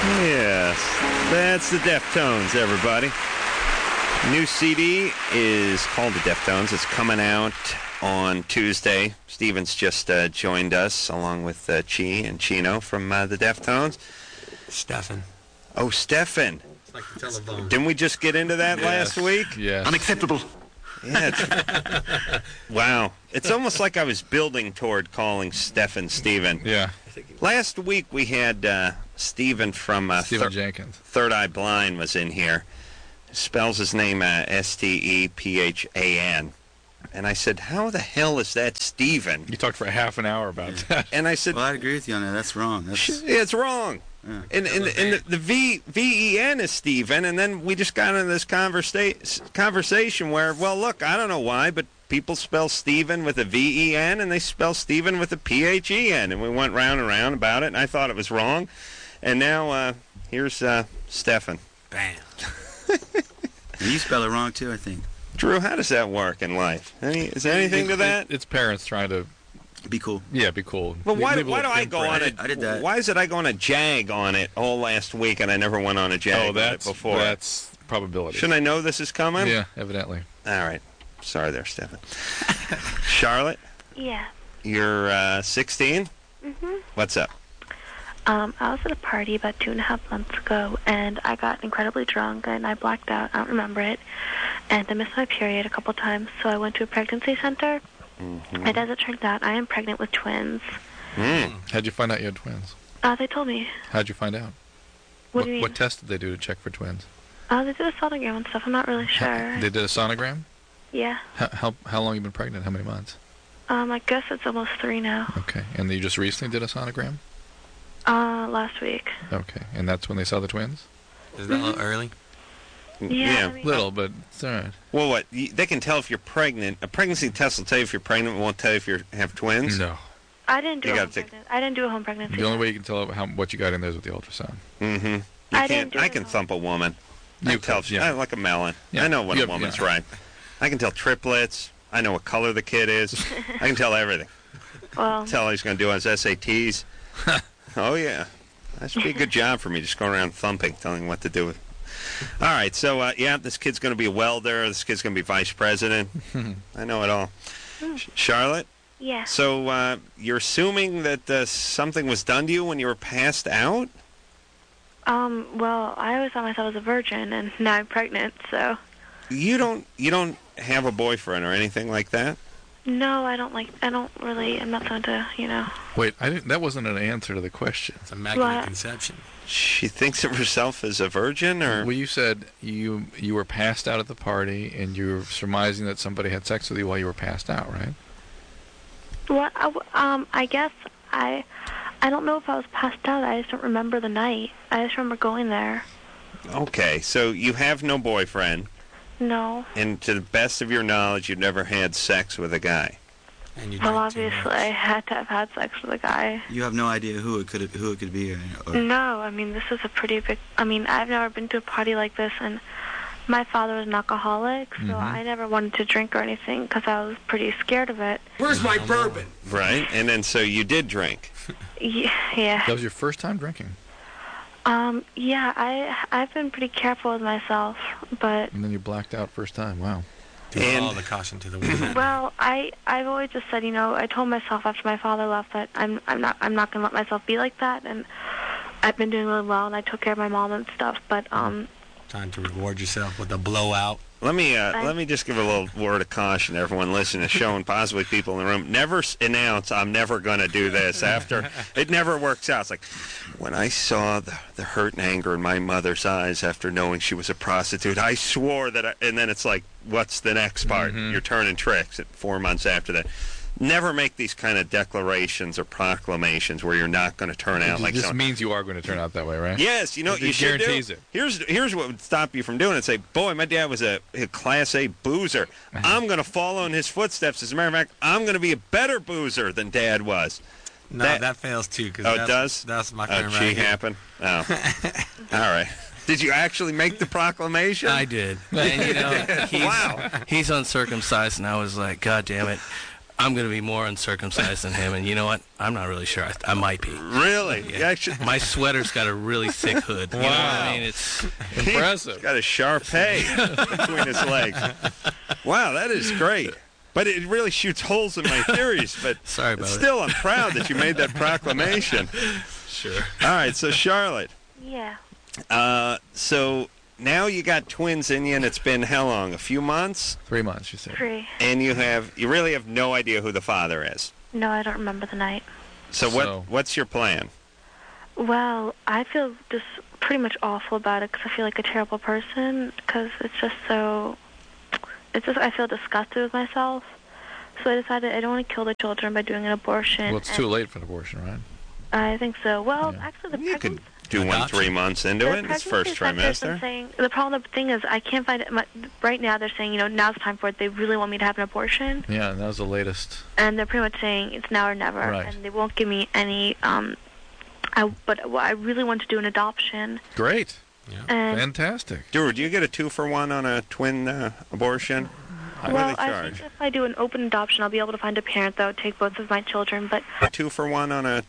Yes, that's the Deftones, everybody. New CD is called The Deftones. It's coming out on Tuesday. Steven's just joined us, along with Chi and Chino from the Deftones. Stefan. Oh, Stefan. It's like the telephone. Didn't we just get into that last week? Yes. Unacceptable. Yeah. Wow. It's almost like I was building toward calling Stefan Steven. Yeah. Last week we had Steven from Stephen Jenkins. Third Eye Blind was in here. Spells his name Stephan. And I said, how the hell is that Steven? You talked for half an hour about that. And I said, Well, I'd agree with you on that. That's wrong. it's wrong. Yeah. And the VEN is Steven, and then we just got into this conversation where, well, look, I don't know why, but people spell Steven with a VEN, and they spell Steven with a PHEN, and we went round and round about it, and I thought it was wrong. And now here's Stefan. Bam. And you spell it wrong, too, I think. Drew, how does that work in life? Is there anything to that? It's parents trying to... Be cool. Yeah, be cool. But why do I go on I did that. Why is it I go on a jag on it all last week and I never went on a jag on it before? That's probability. Shouldn't I know this is coming? Yeah, evidently. All right. Sorry there, Stefan. Charlotte? Yeah. You're 16? Mhm. What's up? I was at a party about 2.5 months ago, and I got incredibly drunk, and I blacked out. I don't remember it. And I missed my period a couple times, so I went to a pregnancy center. Mm-hmm. And as it turned out, I am pregnant with twins. How'd you find out you had twins? They told me. How'd you find out? What do you mean? What test did they do to check for twins? They did a sonogram and stuff. I'm not really sure. They did a sonogram? Yeah. How long you been pregnant? How many months? I guess it's almost 3 now. Okay. And you just recently did a sonogram? Last week. Okay. And that's when they saw the twins? Is that a little early? Yeah. I mean, Little, but it's all right. Well, what? They can tell if you're pregnant. A pregnancy test will tell you if you're pregnant. It won't tell you if you have twins. No. I didn't do You a gotta home take- pregnancy. I didn't do a home pregnancy. The only way you can tell what you got in there is with the ultrasound. Mm-hmm. I didn't do I it can at all. thump a woman. I You can tell. could, yeah. Like a melon. Yeah. I know when You a have- woman's yeah. right. I can tell triplets. I know what color the kid is. I can tell everything. Well, Tell he's going to do his SATs. Oh, yeah. That should be a good job for me, just going around thumping, telling him what to do. All right, so, yeah, this kid's going to be a welder. This kid's going to be vice president. I know it all. Charlotte? yeah. So you're assuming that something was done to you when you were passed out? Well, I always thought myself as a virgin, and now I'm pregnant, so... You don't have a boyfriend or anything like that? No, I'm not so into, Wait, that wasn't an answer to the question. It's immaculate What? conception. She thinks of herself as a virgin, or... Well, you said you were passed out at the party, and you were surmising that somebody had sex with you while you were passed out, right? Well, I guess I don't know if I was passed out. I just don't remember the night. I just remember going there. Okay, so you have no boyfriend, No. and to the best of your knowledge, you've never had sex with a guy. And you Well, drink too obviously, much. I had to have had sex with a guy. You have no idea who it could be. Or No, I mean, this is a pretty big... I mean, I've never been to a party like this, and my father was an alcoholic, so I never wanted to drink or anything because I was pretty scared of it. Where's my bourbon? Right? And then so you did drink. Yeah. That was your first time drinking, Yeah, I've been pretty careful with myself, but... and then you blacked out first time. Wow. Do all the caution to the wind. Well, I've always just said, I told myself after my father left that I'm not going to let myself be like that, and I've been doing really well, and I took care of my mom and stuff, but, Time to reward yourself with a blowout. Let me just give a little word of caution to everyone listening to the show and possibly people in the room. Never announce I'm never going to do this after. It never works out. It's like when I saw the hurt and anger in my mother's eyes after knowing she was a prostitute, I swore that and then it's like, what's the next part? You're turning tricks 4 months after that. Never make these kind of declarations or proclamations where you're not going to turn out like This someone. means you are going to turn out that way, right? Yes, It you should do. guarantees it. Here's what would stop you from doing it. Say, boy, my dad was a Class A boozer. I'm going to follow in his footsteps. As a matter of fact, I'm going to be a better boozer than Dad was. No, that fails too. Cause Oh, it does? That's my friend She right here. happened? Oh. All right. Did you actually make the proclamation? I did. And, Wow. he's uncircumcised, and I was like, God damn it. I'm going to be more uncircumcised than him, and you know what? I'm not really sure. I might be. Really? Yeah. My sweater's got a really thick hood. You know what I mean? It's impressive. He's got a Shar-Pei between his legs. Wow, that is great. But it really shoots holes in my theories. But sorry about still, I'm proud that you made that proclamation. Sure. All right, so Charlotte. Yeah. So now you got twins in you, and it's been how long? A few months? 3 months, you said. 3. And you really have no idea who the father is. No, I don't remember the night. So what's your plan? Well, I feel just pretty much awful about it because I feel like a terrible person because it's just I feel disgusted with myself. So I decided I don't want to kill the children by doing an abortion. Well, it's too late for an abortion, right? I think so. Well, actually, the You could pregnancy... do one 3 months into it. It's first trimester. The thing is, I can't find it. Right now, they're saying, now's the time for it. They really want me to have an abortion. Yeah, and that was the latest. And they're pretty much saying it's now or never. Right. And they won't give me any... I really want to do an adoption. Great. Yeah. And Fantastic. Drew, do you get a 2-for-1 on a twin abortion? Well, I think if I do an open adoption, I'll be able to find a parent that would take both of my children. But a 2-for-1 on a